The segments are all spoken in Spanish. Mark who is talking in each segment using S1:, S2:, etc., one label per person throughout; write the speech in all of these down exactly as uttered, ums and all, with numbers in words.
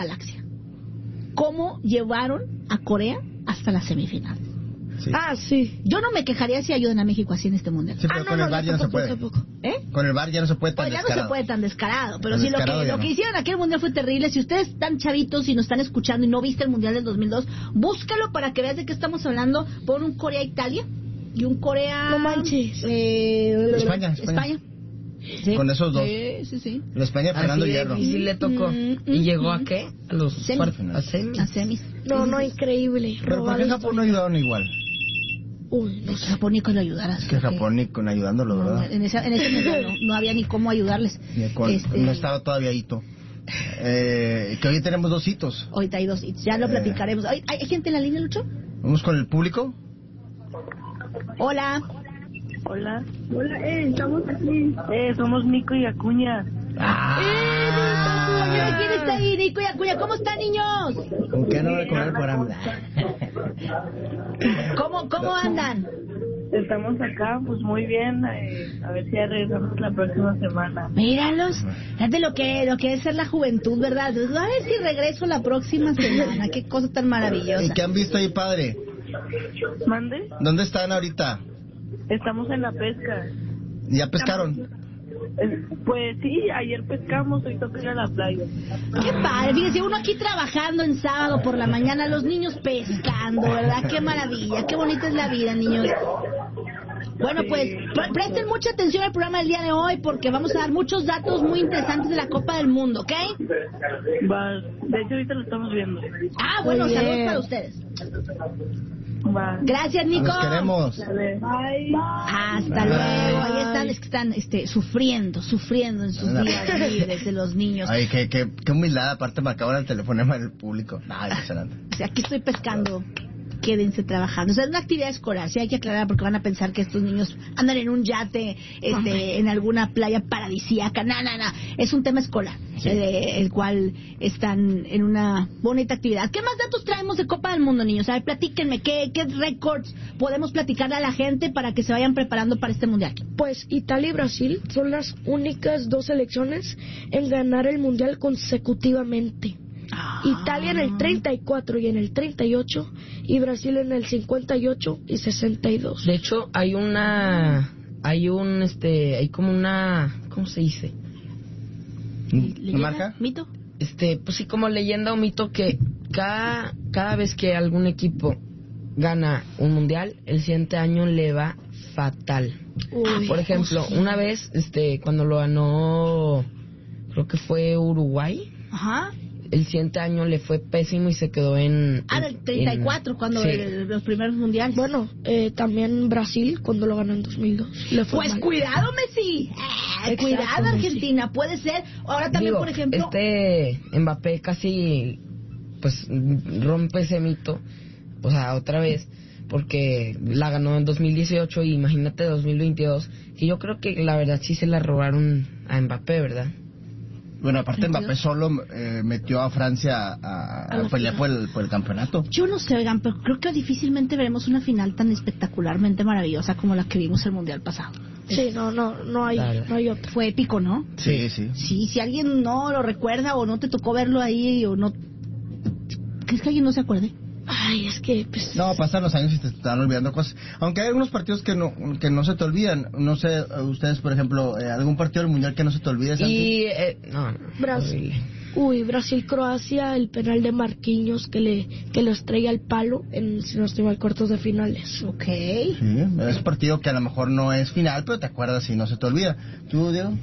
S1: galaxia. ¿Cómo llevaron a Corea hasta la semifinal?
S2: Sí.
S3: Ah, sí.
S1: Yo no me quejaría si ayudan a México así en este mundial.
S2: Sí, pero
S3: ah, no,
S2: con
S3: no,
S2: el V A R ya no se
S3: tampoco,
S2: puede.
S3: tampoco.
S1: ¿Eh?
S2: Con el V A R ya no se puede tan
S1: Pues ya
S2: descarado.
S1: no se puede tan descarado, pero
S2: Tan
S1: sí lo
S2: descarado
S1: que
S2: ya
S1: lo
S2: no.
S1: que hicieron aquí en el mundial fue terrible. Si ustedes están chavitos y nos están escuchando y no viste el mundial del dos mil dos, búscalo para que veas de qué estamos hablando. Pon un Corea-Italia y un Corea...
S3: No manches.
S1: Eh,
S2: España, España.
S1: España. Sí.
S2: Con esos dos.
S1: Sí, sí, sí.
S2: La España, Fernando
S4: Así de
S2: Hierro.
S4: difícil le tocó.
S1: Mm,
S4: ¿Y
S1: mm,
S4: llegó
S1: mm.
S4: a qué? A los
S1: Semis.
S4: cuartos, a semis.
S1: A semis.
S3: No, no, increíble.
S2: Pero ¿por
S3: Robado
S2: qué Japón no
S3: histórico.
S2: ayudaron igual?
S3: Uy, no
S1: No
S3: sé.
S1: sé, Japón ni con lo ayudaras.
S2: Es que Japón ni con ayudándolo,
S1: No,
S2: ¿verdad?
S1: en, esa, en ese mundial no, no había ni cómo ayudarles.
S2: Ni con-
S1: Este,
S2: No estaba todavía hito. Eh, que hoy tenemos dos hitos.
S1: Ahorita hay dos hits, ya lo
S2: Eh.
S1: platicaremos. ¿Hay, ¿Hay gente en la línea, Lucho?
S2: Vamos con el público.
S1: Hola.
S5: Hola. Hola, eh, estamos aquí. Eh, somos Nico y Acuña.
S1: ¡Eh, ¿quién está ahí? Nico y Acuña. ¿Cómo están, niños?
S2: ¿Con qué no recordar el programa?
S1: ¿Cómo, cómo andan?
S5: Estamos acá, pues muy bien. Eh, a ver si ya regresamos la próxima semana.
S1: Míralos, es de lo que, lo que es ser la juventud, ¿verdad? A ver si regreso la próxima semana. Qué cosa tan
S2: ¿Y
S1: maravillosa.
S2: qué han visto ahí, padre?
S5: ¿Mande?
S2: ¿Dónde están ahorita?
S5: Estamos en la pesca.
S2: ¿Ya pescaron?
S5: Eh, Pues sí, ayer pescamos, hoy toca ir a la playa.
S1: Qué padre, fíjense, uno aquí trabajando en sábado por la mañana, los niños pescando, ¿verdad? Qué maravilla, qué bonita es la vida, niños. Bueno, pues pre- presten mucha atención al programa del día de hoy porque vamos a dar muchos datos muy interesantes de la Copa del Mundo, ¿ok?
S5: Va, de hecho ahorita lo estamos viendo.
S1: Ah, bueno,
S3: Muy bien.
S1: saludos para ustedes.
S5: Va.
S1: Gracias, Nico.
S2: Los queremos.
S5: Dale. Bye.
S1: Hasta
S2: Bye.
S1: luego. Ahí están, es que están este, sufriendo, sufriendo en sus días libres de los niños.
S2: Ay, qué, qué, qué humildad. Aparte me acaban el telefonema del público. Ay, impresionante.
S1: O sea, aquí estoy pescando. Quédense trabajando. O sea, es una actividad escolar, sí hay que aclarar porque van a pensar que estos niños andan en un yate, este, en alguna playa paradisíaca. No, no, no. Es un tema escolar,
S2: Sí.
S1: eh, el cual están en una bonita actividad. ¿Qué más datos traemos de Copa del Mundo, niños? A ver, platíquenme, ¿qué, qué récords podemos platicarle a la gente para que se vayan preparando para este mundial?
S3: Pues Italia y Brasil son las únicas dos selecciones en ganar el mundial consecutivamente. Italia en el treinta y cuatro y en el treinta y ocho y Brasil en el cincuenta y ocho y sesenta y dos.
S4: De hecho, hay una... Hay un, este... Hay como una... ¿Cómo se dice?
S1: ¿Leyenda?
S2: marca?
S1: ¿Mito?
S4: Este, pues sí, como leyenda o mito que cada, cada vez que algún equipo gana un mundial, el siguiente año le va fatal.
S3: Uy,
S4: Por ejemplo, una vez, este, cuando lo ganó, creo que fue Uruguay,
S1: Ajá.
S4: el siguiente año le fue pésimo y se quedó en...
S1: Ah, del treinta y cuatro,
S4: en-
S1: cuando
S4: sí.
S1: el- los primeros mundiales.
S3: Bueno, eh, también Brasil cuando lo ganó en dos mil dos. Le fue
S1: Pues
S3: mal.
S1: cuidado, Messi. Eh,
S3: Exacto,
S1: cuidado,
S3: Messi.
S1: Argentina. Puede ser. Ahora también,
S4: Digo,
S1: por ejemplo.
S4: este Mbappé casi, pues, rompe ese mito, o sea, otra vez, porque la ganó en dos mil dieciocho y imagínate dos mil veintidós, que yo creo que la verdad sí se la robaron a Mbappé, ¿verdad?
S2: Bueno, aparte Mbappé solo eh, metió a Francia a, a,
S1: A la
S2: a pelear
S1: final.
S2: por el, por el campeonato.
S1: Yo no sé, oigan, pero creo que difícilmente veremos una final tan espectacularmente maravillosa como la que vimos el mundial pasado.
S3: Sí, no, no, no hay,
S4: Claro.
S3: no hay otra.
S1: Fue épico, ¿no?
S2: Sí, sí.
S1: Sí, si alguien no lo recuerda o no te tocó verlo ahí o no. ¿Crees que alguien no se acuerde?
S3: Ay, es que, pues...
S2: No, pasan los años y te están olvidando cosas. Aunque hay algunos partidos que no que no se te olvidan. No sé, eh, ustedes, por ejemplo, eh, algún partido del Mundial que no se te olvide, Santi.
S4: Y, eh, no, no,
S3: Brasil.
S4: horrible.
S3: Uy, Brasil-Croacia, el penal de Marquinhos que le que lo estrella al palo en, si no estoy mal, cuartos de finales.
S1: Ok.
S2: Sí, es un partido que a lo mejor no es final, pero te acuerdas y no se te olvida. ¿Tú, Diego?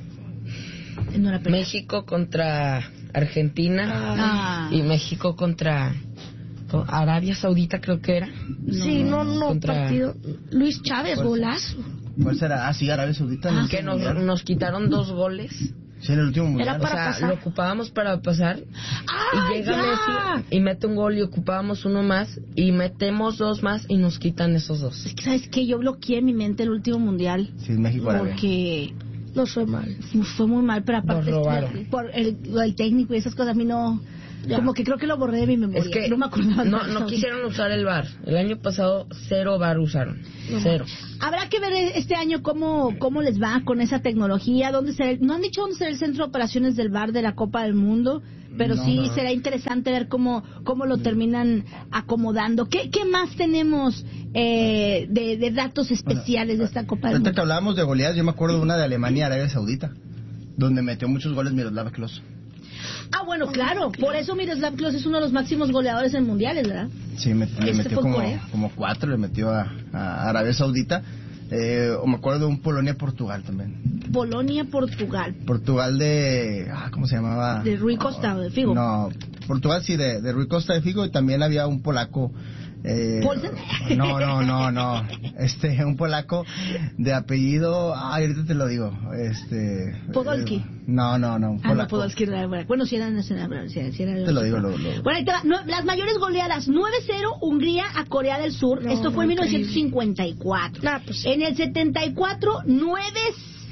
S1: No era pelea.
S4: México contra Argentina
S1: Ah.
S4: y México contra con Arabia Saudita, creo que era.
S3: Sí, no, no,
S4: Contra-
S3: partido. Luis Chávez,
S2: Pues-
S3: golazo.
S2: ¿Cuál será? Ah, sí, Arabia Saudita. en el
S4: Que nos,
S2: Mundial.
S4: nos quitaron dos goles.
S2: Sí, en el último Mundial.
S3: Era
S4: O
S3: para
S4: sea,
S3: pasar.
S4: lo ocupábamos para pasar
S1: ¡Ah,
S4: y llega
S1: ya!
S4: Messi y mete un gol y ocupábamos uno más y metemos dos más y nos quitan esos dos.
S1: Es que, ¿sabes qué? Yo bloqueé en mi mente el último mundial.
S2: Sí, México-Arabia.
S1: Porque
S3: Nos fue mal.
S1: fue muy mal, pero aparte
S4: Nos robaron.
S1: por el, lo del técnico y esas cosas a mí no,
S3: Ya.
S1: como que creo que lo borré de mi memoria.
S4: Es que
S1: no me acordaba.
S4: no,
S1: de
S4: no
S1: eso.
S4: quisieron usar el V A R. El año pasado cero V A R usaron. Cero.
S1: Habrá que ver este año cómo cómo les va con esa tecnología, dónde será el- no han dicho dónde será el centro de operaciones del V A R de la Copa del Mundo, pero
S2: No,
S1: sí
S2: no.
S1: será interesante ver cómo, cómo lo terminan acomodando. ¿Qué, qué más tenemos eh, de, de datos especiales de esta Copa del
S2: Ahorita
S1: Mundo?
S2: que hablábamos de goleadas, yo me acuerdo de una de Alemania, Arabia Saudita, donde metió muchos goles Miroslav Klose.
S1: Ah, bueno, claro, por eso Miroslav Klose es uno de los máximos goleadores en mundiales, ¿verdad?
S2: Sí, met- le
S1: Este
S2: metió
S1: fue en
S2: como,
S1: Corea.
S2: como cuatro, le metió a, a Arabia Saudita. Eh, o me acuerdo de un Polonia-Portugal también.
S1: Polonia-Portugal.
S2: Portugal de... Ah, ¿cómo se llamaba?
S1: ¿De Rui Costa o de Figo?
S2: No, Portugal sí, de, de Rui Costa de Figo, y también había un polaco... Eh,
S1: ¿Paulsen?
S2: no, no, no, no. Este, un polaco de apellido... Ay, ahorita te lo digo. Este...
S1: Podolski.
S2: eh, no, no, no. Un
S1: Ah, no,
S2: polaco.
S1: Podolski era bueno. Bueno, si era nacional, si era, si era
S2: Te lo digo, lo- lo-
S1: Bueno, ahí te va. No, las mayores goleadas: nueve cero Hungría a Corea del Sur.
S3: No,
S1: Esto fue en mil
S3: no,
S1: novecientos cincuenta y cuatro.
S3: Nah, pues sí.
S1: En el setenta y cuatro, nueve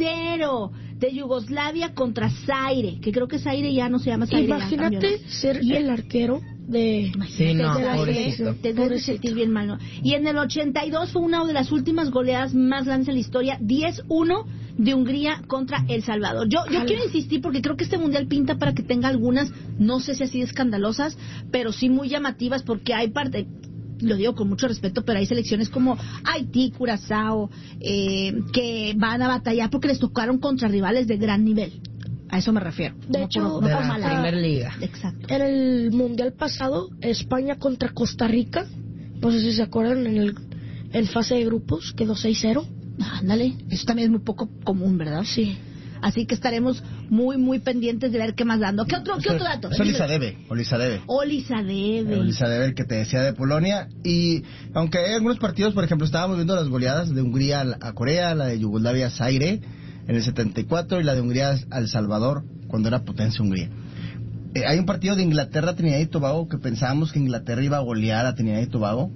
S1: cero de Yugoslavia contra Zaire, que creo que Zaire ya no se llama Zaire. ya
S3: Imagínate
S1: cambió, ¿no?
S3: ser
S1: Y-
S3: el arquero de...
S4: Sí, no,
S1: Te debes-
S4: pobrecito.
S1: te debes sentir bien mal, ¿no? Y en el ochenta y dos fue una de las últimas goleadas más grandes en la historia, diez uno de Hungría contra El Salvador. Yo yo
S3: Jala.
S1: quiero insistir porque creo que este mundial pinta para que tenga algunas, no sé si así escandalosas, pero sí muy llamativas, porque hay parte, lo digo con mucho respeto, pero hay selecciones como Haití, Curazao, eh, que van a batallar porque les tocaron contra rivales de gran nivel. A eso me refiero.
S3: De
S1: No
S3: hecho,
S1: por- no
S4: De
S1: por
S4: la
S1: mala-
S4: Primer Liga.
S1: Exacto.
S3: En el mundial pasado, España contra Costa Rica, no sé si se acuerdan, en el en fase de grupos quedó seis cero.
S1: Ándale, eso también es muy poco común, ¿verdad?
S3: Sí.
S1: Así que estaremos muy, muy pendientes de ver qué más dando. ¿Qué otro, qué otro dato?
S2: Es Olizadebe, Olizadebe.
S1: Olizadebe.
S2: Olizadebe, el que te decía de Polonia. Y aunque hay algunos partidos, por ejemplo, estábamos viendo las goleadas de Hungría a Corea, la de Yugoslavia a Zaire en el setenta y cuatro y la de Hungría a El Salvador cuando era potencia Hungría. Eh, hay un partido de Inglaterra, Trinidad y Tobago, que pensábamos que Inglaterra iba a golear a Trinidad y Tobago.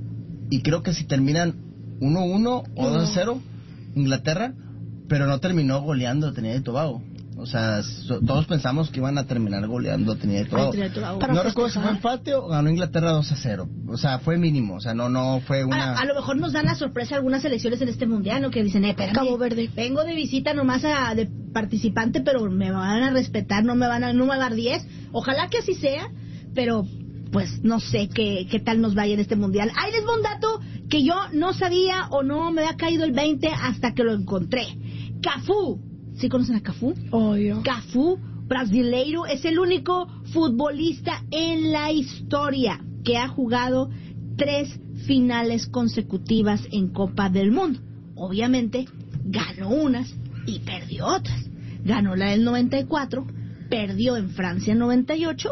S2: Y creo que si terminan uno uno o dos a cero, Inglaterra, pero no terminó goleando a Trinidad y Tobago. O sea, so- todos pensamos que iban a terminar goleando a Trinidad y Tobago.
S1: Trinidad y Tobago.
S3: Para
S2: No recuerdo si fue
S3: festejar.
S2: empate o ganó Inglaterra dos a cero. O sea, fue mínimo. O sea, no no fue una...
S1: A, a lo mejor nos dan la sorpresa algunas selecciones en este mundial, ¿no? Que dicen, eh, espérame,
S3: Cabo Verde.
S1: vengo de visita nomás a, de participante, pero me van a respetar, no me van a, no me van a dar diez. Ojalá que así sea, pero pues no sé qué, qué tal nos vaya en este mundial. Ahí les va un dato que yo no sabía o no me había caído el veinte hasta que lo encontré. Cafú. ¿Sí conocen a Cafú?
S3: Obvio.
S1: Cafú, brasileiro, es el único futbolista en la historia que ha jugado tres finales consecutivas en Copa del Mundo. Obviamente, ganó unas y perdió otras. Ganó la del noventa y cuatro, perdió en Francia en noventa y ocho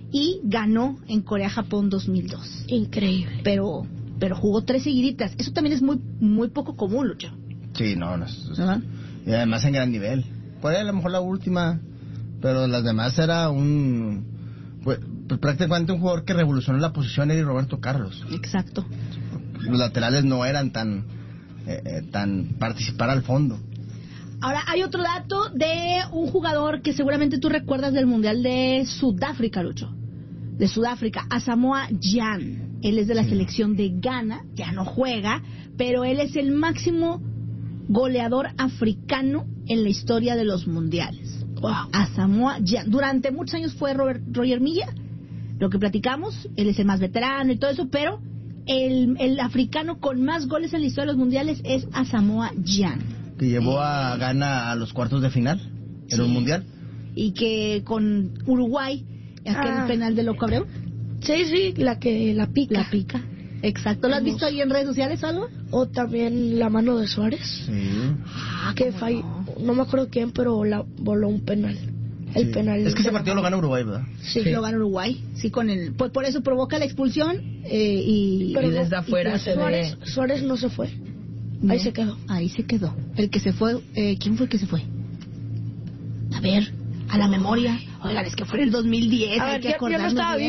S1: y ganó en Corea-Japón dos mil dos.
S3: Increíble.
S1: Pero, pero jugó tres seguiditas. Eso también es muy, muy poco común, Lucho.
S2: Sí, no, no. es- es-
S1: ¿Verdad?
S2: Y además en gran nivel. Por ahí a lo mejor la última, pero las demás era un... Pues, pues prácticamente un jugador que revolucionó la posición, era Roberto Carlos.
S1: Exacto.
S2: Los laterales no eran tan... eh, eh, tan participar al fondo.
S1: Ahora, hay otro dato de un jugador que seguramente tú recuerdas del Mundial de Sudáfrica, Lucho. De Sudáfrica, Asamoah Gyan. Él es de la selección de Ghana, ya no juega, pero él es el máximo goleador africano en la historia de los mundiales. Wow. Asamoah Gyan. Durante muchos años fue Robert, Roger Milla, lo que platicamos, él es el más veterano y todo eso, pero el, el africano con más goles en la historia de los mundiales es Asamoah Gyan.
S2: Que llevó a Ghana a los cuartos de final en
S1: Sí.
S2: un mundial.
S1: Y que con Uruguay, aquel
S3: Ah.
S1: penal de Loco Abreu,
S3: Sí, sí, la que la pica.
S1: la pica. Exacto. ¿Lo has visto ahí en redes sociales o algo?
S3: O también la mano de Suárez,
S2: Sí.
S1: Ah,
S3: que falló, no me acuerdo quién, pero la voló un penal. El
S2: Sí.
S3: penal.
S2: Es que ese
S3: de la
S2: partido lo
S3: mano.
S2: gana Uruguay, ¿verdad?
S1: Sí,
S4: Sí.
S1: lo gana Uruguay. Sí, con el. Pues por eso provoca la expulsión eh, y.
S3: Pero
S4: Y desde afuera
S3: y
S4: se
S3: Suárez,
S4: ve...
S3: Suárez no se fue.
S1: No,
S3: Ahí se quedó.
S1: Ahí se quedó. El que se fue. Eh, ¿Quién fue el que se fue? A ver, a la memoria. Oigan, es que fue en el dos mil diez.
S3: A
S1: hay
S3: ver,
S1: que
S3: ya, ya no
S1: acordarnos
S3: estaba
S1: bien.
S3: vivo,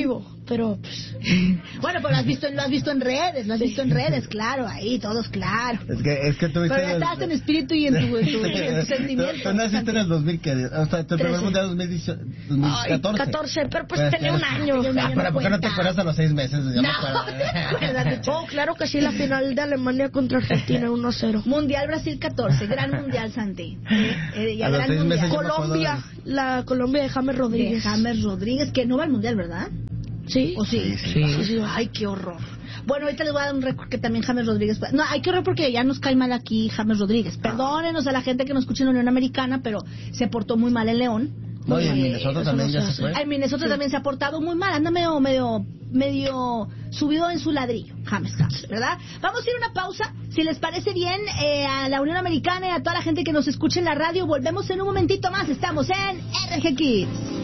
S3: pero pues...
S1: Bueno, pero lo has visto, lo has visto en redes, lo has visto en redes, claro, ahí, todos claro.
S2: Es que, es que tú
S1: Pero ya estás en espíritu y en tu, en tu, en tu sentimiento.
S2: Tú, tú naciste en el dos mil, que, o sea, tu primer mundial dos mil catorce.
S3: Ay, catorce, pero pues
S2: Pero
S3: tenía un
S2: tienes-
S3: año.
S2: Ah, pero ¿por qué no te acuerdas a los seis meses? Yo me
S1: No,
S2: acuerdo.
S1: ¿te acuerdas?
S3: Oh, claro que sí, la final de Alemania contra Argentina uno a cero.
S1: Mundial Brasil catorce, gran mundial, Santi. Eh, eh, ya
S2: A los
S1: gran
S2: seis
S1: mundial.
S2: meses yo me acuerdo
S3: Colombia, la Colombia de James
S1: De
S3: Rodríguez.
S1: James Rodríguez, que no va al mundial, ¿verdad?
S3: ¿Sí?
S1: ¿O sí?
S2: Sí,
S4: sí.
S3: Sí, sí,
S1: Ay, qué horror. Bueno, ahorita les voy a dar un récord que también James Rodríguez... No, hay que horror porque ya nos cae mal aquí James Rodríguez. Perdónenos a la gente que nos escucha en la Unión Americana, pero se portó muy mal en León.
S2: No, y en
S1: Eh,
S2: Minnesota
S1: eso
S2: también
S1: no
S2: ya
S1: se
S2: se fue.
S1: hace. En Minnesota también se ha portado muy mal. Anda medio, medio, medio subido en su ladrillo, James, James, ¿verdad? Vamos a ir a una pausa. Si les parece bien, eh, a la Unión Americana y a toda la gente que nos escucha en la radio, volvemos en un momentito más. Estamos en R G Kids.